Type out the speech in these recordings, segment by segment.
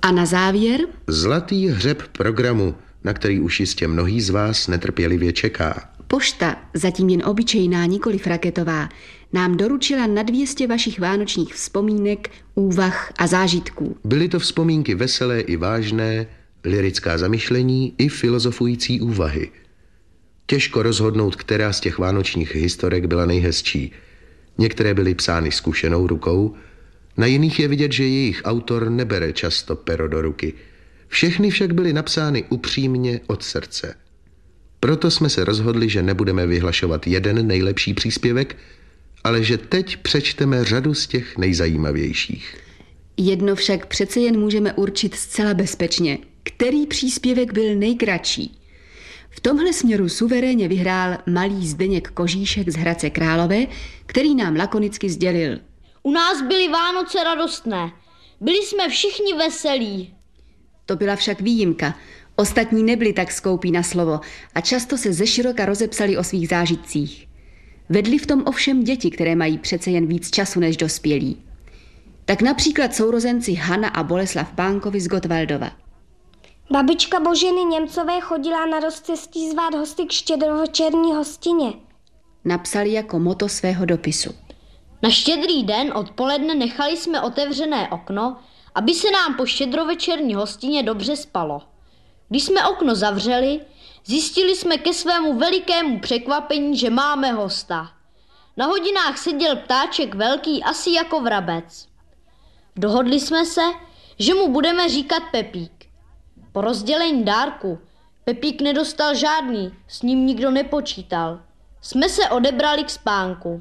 A na závěr? Zlatý hřeb programu, na který už jistě mnohý z vás netrpělivě čeká. Pošta, zatím jen obyčejná, nikoliv raketová, nám doručila na 200 vašich vánočních vzpomínek, úvah a zážitků. Byly to vzpomínky veselé i vážné, lyrická zamyšlení i filozofující úvahy. Těžko rozhodnout, která z těch vánočních historek byla nejhezčí. Některé byly psány zkušenou rukou, na jiných je vidět, že jejich autor nebere často pero do ruky. Všechny však byly napsány upřímně od srdce. Proto jsme se rozhodli, že nebudeme vyhlašovat jeden nejlepší příspěvek, ale že teď přečteme řadu z těch nejzajímavějších. Jedno však přece jen můžeme určit zcela bezpečně. Který příspěvek byl nejkratší? V tomhle směru suverénně vyhrál malý Zdeněk Kožíšek z Hradce Králové, který nám lakonicky sdělil. U nás byly Vánoce radostné. Byli jsme všichni veselí. To byla však výjimka. Ostatní nebyli tak skoupí na slovo a často se zeširoka rozepsali o svých zážitcích. Vedli v tom ovšem děti, které mají přece jen víc času než dospělí. Tak například sourozenci Hana a Boleslav Pánkovi z Gottwaldova. Babička Boženy Němcové chodila na rozcestí zvát hosty k štědrovečerní hostině. Napsali jako motto svého dopisu. Na Štědrý den odpoledne nechali jsme otevřené okno, aby se nám po štědrovečerní hostině dobře spalo. Když jsme okno zavřeli, zjistili jsme ke svému velikému překvapení, že máme hosta. Na hodinách seděl ptáček velký asi jako vrabec. Dohodli jsme se, že mu budeme říkat Pepík. Po rozdělení dárku Pepík nedostal žádný, s ním nikdo nepočítal. Jsme se odebrali k spánku.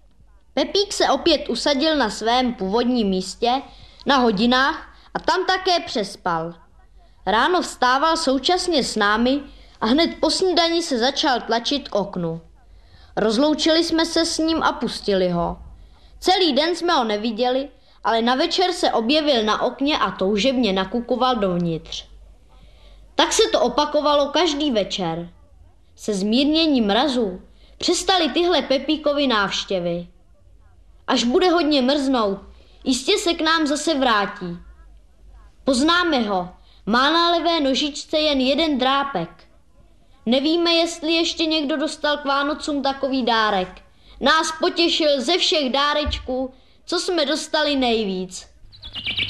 Pepík se opět usadil na svém původním místě, na hodinách a tam také přespal. Ráno vstával současně s námi a hned po snídani se začal tlačit k oknu. Rozloučili jsme se s ním a pustili ho. Celý den jsme ho neviděli, ale na večer se objevil na okně a toužebně nakukoval dovnitř. Tak se to opakovalo každý večer. Se zmírněním mrazu přestaly tyhle Pepíkovy návštěvy. Až bude hodně mrznout, jistě se k nám zase vrátí. Poznáme ho, má na levé nožičce jen jeden drápek. Nevíme, jestli ještě někdo dostal k Vánocům takový dárek. Nás potěšil ze všech dárečků, co jsme dostali nejvíc.